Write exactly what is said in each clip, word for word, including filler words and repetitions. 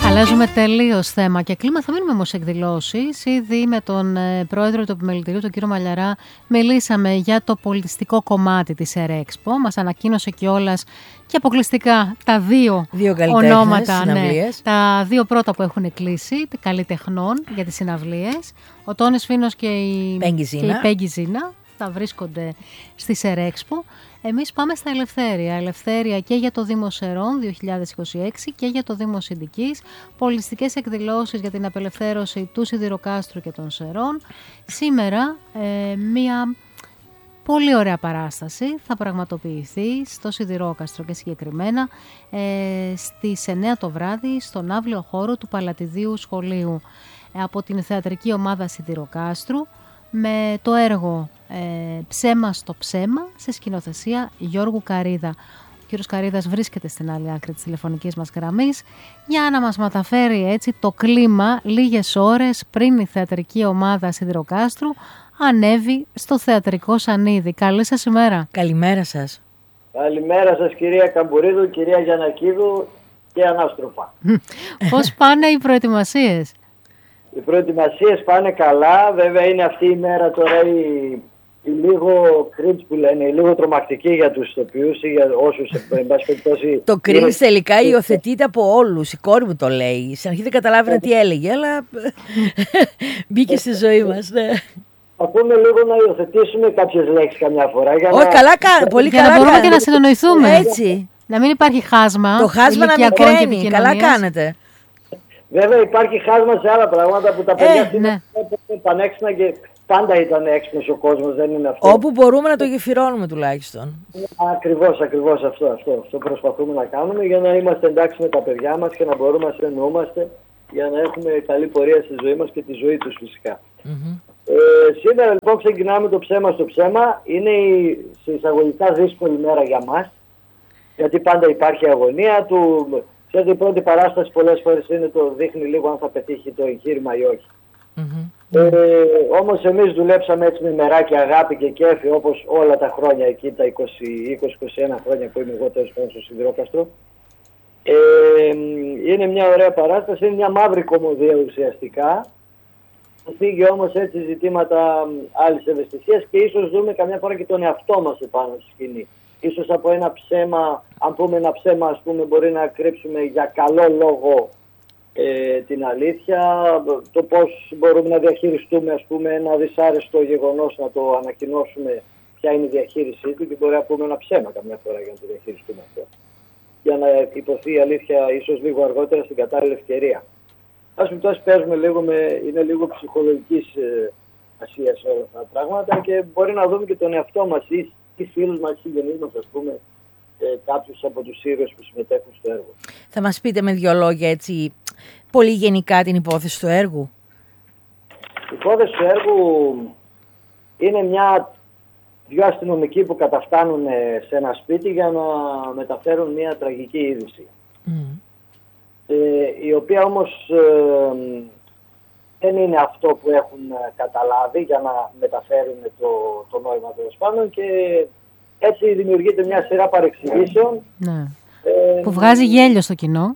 Αλλάζουμε τελείως θέμα και κλίμα. Θα μείνουμε όμως εκδηλώσεις. Ήδη με τον ε, πρόεδρο του επιμελητηρίου, τον κύριο Μαλιαρά, μιλήσαμε για το πολιτιστικό κομμάτι της ΕΡΕΞΠΟ. Μας ανακοίνωσε κιόλας και αποκλειστικά τα δύο, δύο ονόματα, ναι, τα δύο πρώτα που έχουν κλείσει, καλλιτεχνών για τις συναυλίες. Ο Τόνης Φίνος και η Πέγγι Ζίνα θα βρίσκονται στη ΕΡΕΞΠΟ. Εμείς πάμε στα Ελευθέρια. Ελευθέρια και για το Δήμο Σερών δύο χιλιάδες είκοσι έξι και για το Δήμο Συνδικής. Πολιτιστικές εκδηλώσεις για την απελευθέρωση του Σιδηροκάστρου και των Σερών. Σήμερα ε, μία πολύ ωραία παράσταση θα πραγματοποιηθεί στο Σιδηρόκαστρο και συγκεκριμένα ε, στις εννιά το βράδυ στον αύλιο χώρο του Παλατιδίου Σχολείου ε, από την θεατρική ομάδα Σιδηροκάστρου με το έργο ε, «Ψέμα στο ψέμα» σε σκηνοθεσία Γιώργου Καρίδα. Ο κύριος Καρίδας βρίσκεται στην άλλη άκρη της τηλεφωνικής μας γραμμής για να μας μεταφέρει έτσι το κλίμα λίγες ώρες πριν η θεατρική ομάδα Σιδηροκάστρου ανέβει στο θεατρικό σανίδι. Καλή σας ημέρα. Καλημέρα σας. Καλημέρα σας κυρία Καμπουρίδου, κυρία Γιαννακίδου και ανάστροφα. Πώς πάνε οι προετοιμασίες? Οι προετοιμασίες πάνε καλά. Βέβαια είναι αυτή η μέρα τώρα η, η λίγο cringe που λένε, η λίγο τρομακτική για τους ηθοποιούς ή για όσους εν πάση περιπτώσει. Το cringe τελικά υιοθετείται από όλους. Η κόρη μου το λέει. Στην αρχή δεν καταλάβαινα τι έλεγε, αλλά μπήκε στη ζωή μας. Ναι. Ακούμε λίγο να υιοθετήσουμε κάποιες λέξεις καμιά φορά. Για Όχι, να... καλά κάνετε. Πολύ για καλά να μπορούμε κάνετε. και να συνεννοηθούμε. Έτσι. Να μην υπάρχει χάσμα. Το χάσμα να μικραίνει. Καλά κάνετε. Βέβαια υπάρχει χάσμα σε άλλα πράγματα που τα παιδιά ε, ναι. είναι πανέξυπνα και πάντα ήταν έξυπνος ο κόσμος, δεν είναι αυτό. Όπου μπορούμε να το γεφυρώνουμε τουλάχιστον. Ακριβώς, ακριβώς αυτό, αυτό, αυτό προσπαθούμε να κάνουμε για να είμαστε εντάξει με τα παιδιά μας και να μπορούμε να συνεννοούμαστε για να έχουμε καλή πορεία στη ζωή μας και τη ζωή τους φυσικά. Mm-hmm. Ε, σήμερα λοιπόν ξεκινάμε το ψέμα στο ψέμα. Είναι η σε εισαγωγικά δύσκολη μέρα για μας, γιατί πάντα υπάρχει αγωνία του. Ξέρετε, η πρώτη παράσταση πολλές φορές είναι το δείχνει λίγο αν θα πετύχει το εγχείρημα ή όχι. Mm-hmm. Ε, όμως εμείς δουλέψαμε έτσι με μεράκι, αγάπη και κέφι όπως όλα τα χρόνια εκεί, τα είκοσι είκοσι ένα χρόνια που είμαι εγώ τέλος πάντων στο Σιδηρόκαστρο. Ε, είναι μια ωραία παράσταση, είναι μια μαύρη κομμωδία ουσιαστικά. Φύγει όμως έτσι ζητήματα άλλης ευαισθησίας και ίσως δούμε καμιά φορά και τον εαυτό μας επάνω στη σκηνή. Ίσως από ένα ψέμα, αν πούμε ένα ψέμα, ας πούμε, μπορεί να κρύψουμε για καλό λόγο ε, την αλήθεια, το πώς μπορούμε να διαχειριστούμε, ας πούμε, ένα δυσάρεστο γεγονός, να το ανακοινώσουμε ποια είναι η διαχείρισή του και μπορεί να πούμε ένα ψέμα καμιά φορά για να το διαχειριστούμε αυτό. Για να υποθεί η αλήθεια ίσως λίγο αργότερα στην κατάλληλη ευκαιρία. Ας πούμε, τώρα παίζουμε λίγο με, είναι λίγο ψυχολογικής ε, ασίας όλα αυτά τα πράγματα και μπορεί να δούμε και τον εαυτό μας ή οι φίλους μας, οι συγγενείς μας, ας πούμε, ε, κάποιους από τους ήρωες που συμμετέχουν στο έργο. Θα μας πείτε με δύο λόγια έτσι, πολύ γενικά την υπόθεση του έργου. Η υπόθεση του έργου είναι μια, δυο αστυνομικοί που καταφτάνουν σε ένα σπίτι για να μεταφέρουν μια τραγική είδηση. Mm. Ε, η οποία όμως ε, δεν είναι αυτό που έχουν καταλάβει για να μεταφέρουν το, το νόημα τέλος πάντων και έτσι δημιουργείται μια σειρά παρεξηγήσεων. Ναι. Ε, που βγάζει γέλιο στο κοινό.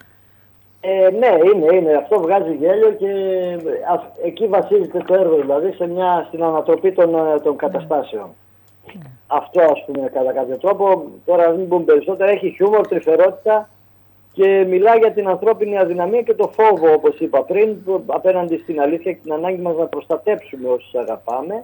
Ε, ναι, είναι, είναι. Αυτό βγάζει γέλιο και α, εκεί βασίζεται το έργο, δηλαδή σε μια, στην ανατροπή των, των καταστάσεων. Mm. Αυτό ας πούμε κατά κάποιο τρόπο, τώρα μην πούμε περισσότερα, έχει χιούμορ, τρυφερότητα και μιλά για την ανθρώπινη αδυναμία και το φόβο, όπως είπα πριν, απέναντι στην αλήθεια και την ανάγκη μας να προστατέψουμε όσους αγαπάμε.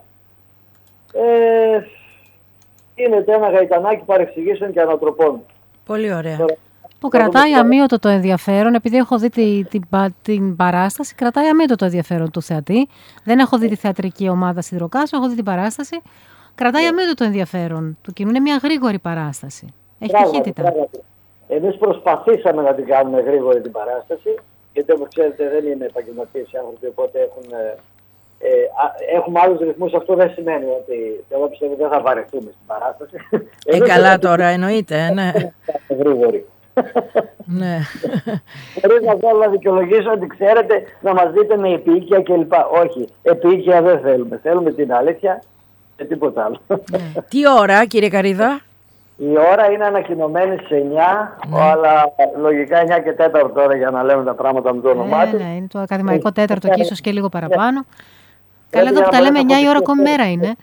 Ε, είναι ένα γαϊτανάκι παρεξηγήσεων και ανατροπών. Πολύ ωραία. Τώρα, που κρατάει αμύωτο το ενδιαφέρον, επειδή έχω δει την, την, την παράσταση, κρατάει αμύωτο το ενδιαφέρον του θεατή. Δεν έχω δει τη θεατρική ομάδα Σιδηροκάστρου, έχω δει την παράσταση. Κρατάει αμύωτο το ενδιαφέρον του κοινού. Είναι μια γρήγορη παράσταση. Έχει ταχύτητα. Εμείς προσπαθήσαμε να την κάνουμε γρήγορη την παράσταση, γιατί όπως ξέρετε δεν είναι επαγγελματίες οι άνθρωποι, οπότε έχουν, ε, ε, έχουμε άλλους ρυθμούς. Αυτό δεν σημαίνει ότι εγώ πιστεύω δεν θα βαρεθούμε στην παράσταση. Ε, καλά τώρα εννοείται, ναι. Γρήγορη. Ναι. Χωρίς να θέλω να δικαιολογήσω ότι ξέρετε να μας δείτε με επίοικια κλπ. Όχι, επίοικια δεν θέλουμε. Θέλουμε την αλήθεια και τίποτα άλλο. Τι ώρα, κύριε Καρίδα? Η ώρα είναι ανακοινωμένη σε εννιά, Ναι. αλλά λογικά εννιά και τέταρτο τώρα για να λέμε τα πράγματα με το όνομά Ε, της. ναι, είναι το ακαδημαϊκό τέταρτο Ναι. και ίσως και λίγο παραπάνω. Πρέπει Καλά, εδώ για που να τα λέμε μπορέσω να εννιά η ώρα ακόμη αποφασίσω. μέρα είναι.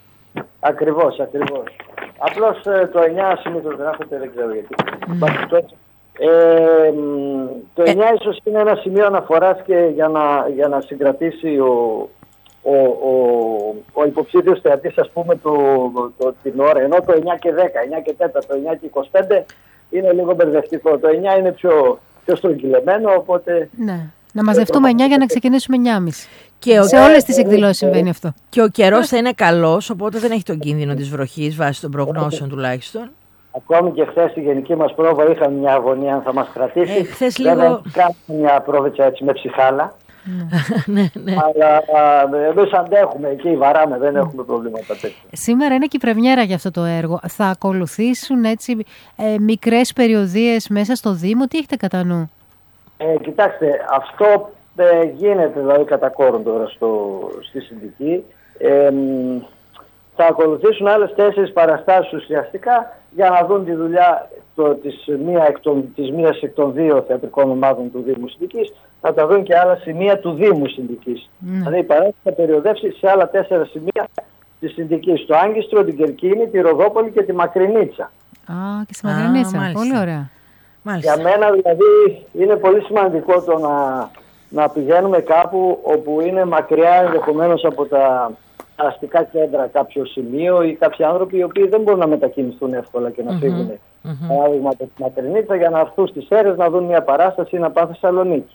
Ακριβώς, ακριβώς. Απλώς ε, το εννιά συνήθως γράφεται, δεν ξέρω γιατί. Μπας, το, ε, μ, το εννιά ίσως είναι ένα σημείο αναφοράς και για να, για να συγκρατήσει ο, ο, ο, ο υποψήφιος θεατής, ας πούμε, το, το, την ώρα. Ενώ το εννιά και δέκα, εννιά και τέσσερα, το εννιά και είκοσι πέντε είναι λίγο μπερδευτικό. Το εννιά είναι πιο, πιο στρογγυλεμένο, οπότε... Ναι. Να μαζευτούμε εννιά για να ξεκινήσουμε εννιά και μισή. Και ο, Σε όλες τις εκδηλώσεις συμβαίνει αυτό. και ο καιρός θα είναι καλός, οπότε δεν έχει τον κίνδυνο της βροχής βάσει των προγνώσεων τουλάχιστον. Ακόμη και χθες στη γενική μας πρόβα είχαμε μια αγωνία αν θα μας κρατήσει. Ε, χθες Βέβαια, λίγο- κάνουμε μια πρόβετσα έτσι με ψυχάλα. ναι, ναι. Αλλά α, εμείς αντέχουμε εκεί, βαράμε, δεν έχουμε προβλήματα τέτοια. Σήμερα είναι και η πρεμιέρα για αυτό το έργο. Θα ακολουθήσουν έτσι ε, μικρές περιοδίες μέσα στο Δήμο. Τι έχετε κατά νου? Ε, κοιτάξτε, αυτό ε, γίνεται δηλαδή κατά κόρον τώρα στο, στη Συνδική. Ε, μ, θα ακολουθήσουν άλλες τέσσερις παραστάσεις ουσιαστικά για να δουν τη δουλειά το, της, μία εκ των, της μίας εκ των δύο θεατρικών ομάδων του Δήμου Συνδικής, να τα δουν και άλλα σημεία του Δήμου Συνδικής. Ναι. Δηλαδή η παράσταση θα περιοδεύσει σε άλλα τέσσερα σημεία της Συνδικής. Το Άγκιστρο, την Κερκίνη, τη Ροδόπολη και τη Μακρινίτσα. Α, και στη Μακρινίτσα. μάλιστα. Πολύ ωραία. Μάλιστα. Για μένα δηλαδή είναι πολύ σημαντικό το να, να πηγαίνουμε κάπου όπου είναι μακριά ενδεχομένως από τα αστικά κέντρα κάποιο σημείο ή κάποιοι άνθρωποι οι οποίοι δεν μπορούν να μετακινηθούν εύκολα και να φύγουν. Παράδειγμα από τη Μακρινίτσα για να έρθουν στις Σέρρες να δουν μια παράσταση ή να πάνε στη Θεσσαλονίκη.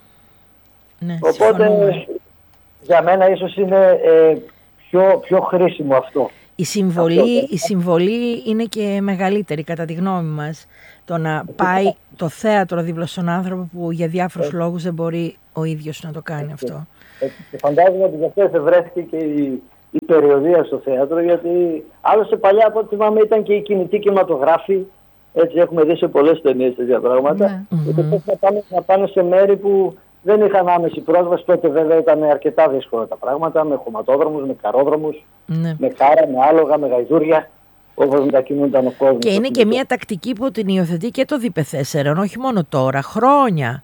Ναι, Οπότε συμφωνούμε. για μένα ίσως είναι ε, πιο, πιο χρήσιμο αυτό. Η συμβολή, η συμβολή είναι και μεγαλύτερη κατά τη γνώμη μας. Το να πάει το θέατρο δίπλα στον άνθρωπο που για διάφορους λόγους δεν μπορεί ο ίδιος να το κάνει αυτό. Ε, Και φαντάζομαι ότι γι' αυτό βρέθηκε και η, η περιοδία στο θέατρο, γιατί άλλωστε παλιά από ό,τι θυμάμαι ήταν και η κινητή κινηματογράφη. Έτσι έχουμε δει σε πολλές ταινίες τέτοια πράγματα. Ναι. Και mm-hmm. να, πάνε, να πάνε σε μέρη που δεν είχαν άμεση πρόσβαση. Τότε βέβαια ήταν αρκετά δύσκολα τα πράγματα, με χωματόδρομους, με καρόδρομους, Ναι. με κάρα, με άλογα, με γαϊδούρια, όπως μετακινούνταν ο κόσμος. Και είναι και μια τακτική που την υιοθετεί και το ΔΥΠΕΘΕΣΕΡΕΝ, όχι μόνο τώρα, χρόνια.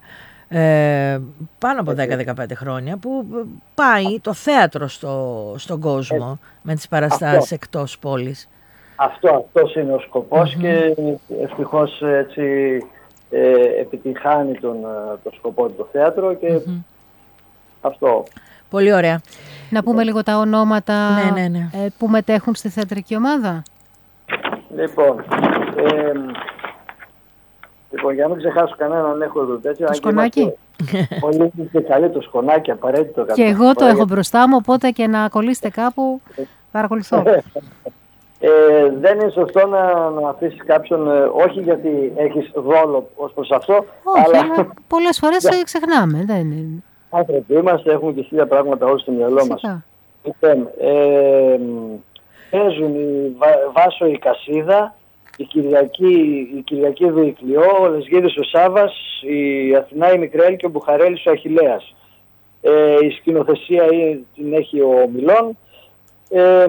Ε, πάνω από δέκα με δεκαπέντε χρόνια που πάει το θέατρο στο, στον κόσμο με τις παραστάσεις αυτό. Εκτός πόλης. Αυτό, αυτός είναι ο σκοπός mm-hmm. και ευτυχώς έτσι ε, επιτυγχάνει τον, τον σκοπό του το θέατρο και mm-hmm. αυτό. Πολύ ωραία. Να πούμε λίγο τα ονόματα ναι, ναι, ναι. Ε, που μετέχουν στη θεατρική ομάδα. Λοιπόν, ε, λοιπόν, για να μην ξεχάσω κανέναν, έχω εδώ τέτοιο. Το σκονάκι. Πολύ και καλή το σκονάκι, απαραίτητο. Και εγώ το έχω μπροστά μου, οπότε και να κολλήσετε κάπου παρακολουθώ. Ε, δεν είναι σωστό να, να αφήσεις κάποιον, ε, όχι γιατί έχεις ρόλο ως προς αυτό, όχι, αλλά... αλλά πολλές φορές ξεχνάμε. Δεν είναι. Άνθρωποι είμαστε, έχουμε και χίλια πράγματα όλοι στο μυαλό μας. Λοιπόν, ε, παίζουν η Βάσο η Κασίδα, η Κυριακή, η Κυριακή Διοικλιό, ο Λεσγίδης ο Σάβας, η Αθηνά η Μικρέλη και ο Μπουχαρέλης ο Αχιλλέας. Ε, η σκηνοθεσία την έχει ο Μιλών. Ε,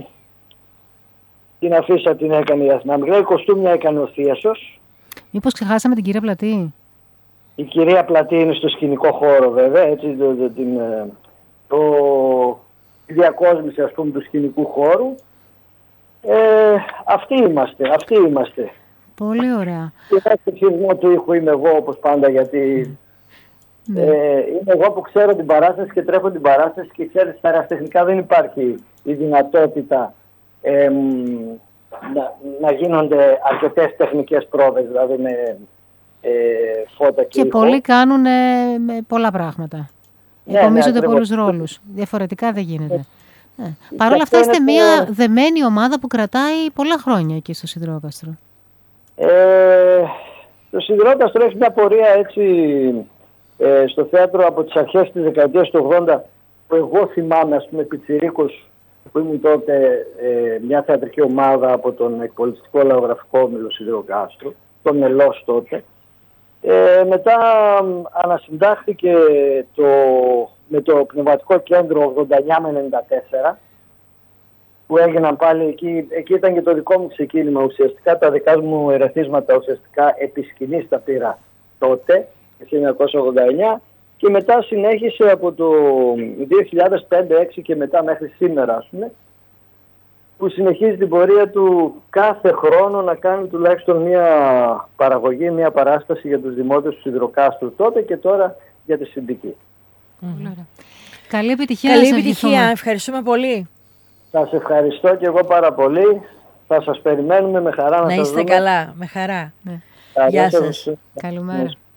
την αφίσα την έκανε η Αθηνά Μικρέλη, κοστούμια έκανε ο Θίασος. Μήπως ξεχάσαμε την κυρία Πλατή? Η κυρία Πλατή είναι στο σκηνικό χώρο βέβαια, έτσι, το, το, την, το, τη διακόσμηση ας πούμε του σκηνικού χώρου. Ε, αυτοί είμαστε, αυτοί είμαστε. Πολύ ωραία. Και στο χειρισμό του ήχου είμαι εγώ όπως πάντα, γιατί mm. ε, είμαι εγώ που ξέρω την παράσταση και τρέχω την παράσταση και ξέρετε στα αεραστεχνικά δεν υπάρχει η δυνατότητα ε, να, να γίνονται αρκετές τεχνικές πρόβες, δηλαδή με ε, φώτα και Και ήχο. πολλοί κάνουν ε, πολλά πράγματα. Ναι, Επομίζονται ναι, πολλούς ρόλους. Διαφορετικά δεν γίνεται. Ναι. Παρ' όλα αυτά είστε το... μια δεμένη ομάδα που κρατάει πολλά χρόνια εκεί στο Σιδηρόκαστρο. Ε, το Σιδηρόκαστρο έχει μια πορεία έτσι ε, στο θέατρο από τις αρχές της δεκαετίας του ογδόντα, που εγώ θυμάμαι, ας πούμε, πιτσιρίκος, που ήμουν τότε ε, μια θεατρική ομάδα από τον εκπολιτιστικό λαογραφικό όμιλο Σιδηροκάστρο, τον Μελός τότε. Ε, μετά ανασυντάχθηκε το, με το πνευματικό κέντρο ογδόντα εννιά με ενενήντα τέσσερα που έγιναν πάλι εκεί. Εκεί ήταν και το δικό μου ξεκίνημα ουσιαστικά. Τα δικά μου ερεθίσματα ουσιαστικά επί σκηνής τα πήρα τότε, το χίλια εννιακόσια ογδόντα εννιά, και μετά συνέχισε από το δύο χιλιάδες πέντε δύο χιλιάδες έξι και μετά μέχρι σήμερα, ας πούμε, που συνεχίζει την πορεία του κάθε χρόνο να κάνει τουλάχιστον μια παραγωγή, μια παράσταση για τους δημότες του Σιδηροκάστρου τότε και τώρα για τη Συντική. Mm-hmm. Καλή επιτυχία. Καλή επιτυχία. Ευχαριστούμε πολύ. Σας ευχαριστώ και εγώ πάρα πολύ. Θα σας περιμένουμε με χαρά να, να σας δούμε. Να είστε καλά. Με χαρά. Ναι. Γεια σας. Καλημέρα.